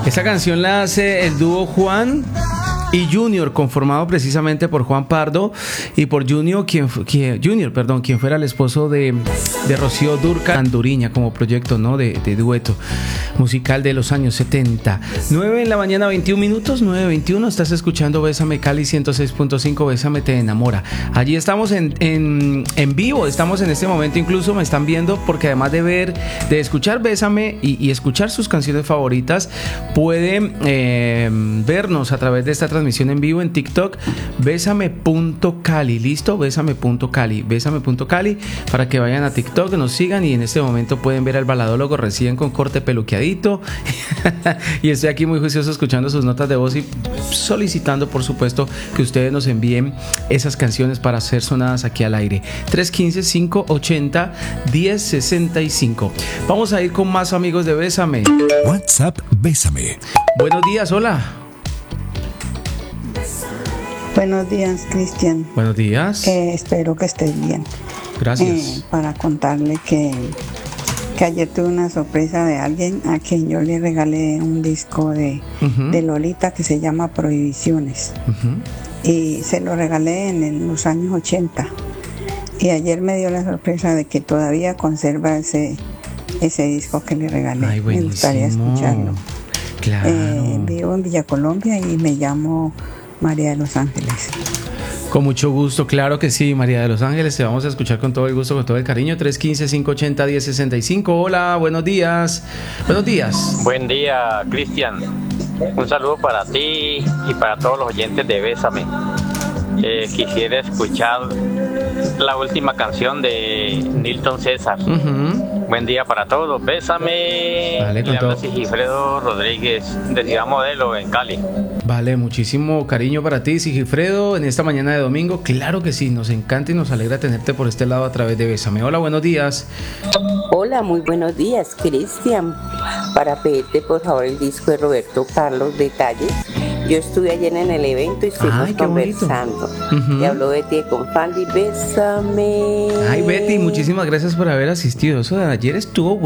Esta canción la hace el dúo Juan y Junior, conformado precisamente por Juan Pardo y por Junior, quien fuera el esposo de Rocío Dúrcal Anduriña, como proyecto, ¿no? de dueto musical de los años 70. 9 en la mañana, 21 minutos, 9:21. Estás escuchando Bésame Cali 106.5, Bésame te enamora. Allí estamos en vivo, estamos en este momento, incluso me están viendo, porque además de escuchar Bésame y escuchar sus canciones favoritas, pueden vernos a través de esta transmisión en vivo en TikTok, bésame.cali, listo, bésame.cali, para que vayan a TikTok, nos sigan, y en este momento pueden ver al baladólogo recién con corte peluqueadito y estoy aquí muy juicioso escuchando sus notas de voz y solicitando, por supuesto, que ustedes nos envíen esas canciones para ser sonadas aquí al aire. 315-580-1065. Vamos a ir con más amigos de Bésame. WhatsApp Bésame. Buenos días, hola. Buenos días, Cristian. Buenos días. Espero que estés bien. Gracias. Para contarle que ayer tuve una sorpresa de alguien a quien yo le regalé un disco de Lolita que se llama Prohibiciones. Y se lo regalé en los años 80. Y ayer me dio la sorpresa de que todavía conserva ese disco que le regalé. Ay, me gustaría escucharlo. Claro. Vivo en Villa Colombia y me llamo María de los Ángeles. Con mucho gusto, claro que sí, María de los Ángeles, te vamos a escuchar con todo el gusto, con todo el cariño. 315-580-1065. Hola, buenos días. Buenos días. Buen día, Cristian. Un saludo para ti y para todos los oyentes de Bésame. Quisiera escuchar la última canción de Nilton César. Buen día para todos, Bésame. Vale, con todo. Sigifredo Rodríguez, de Ciudad Modelo, en Cali. Vale, muchísimo cariño para ti, Sigifredo, en esta mañana de domingo. Claro que sí, nos encanta y nos alegra tenerte por este lado a través de Bésame. Hola, buenos días. Hola, muy buenos días, Cristian. Para pedirte por favor el disco de Roberto Carlos, Detalles. Yo estuve ayer en el evento y estuvimos conversando. Y habló Betty de Confandi, Bésame. Ay, Betty, muchísimas gracias por haber asistido. Eso de ayer estuvo bueno.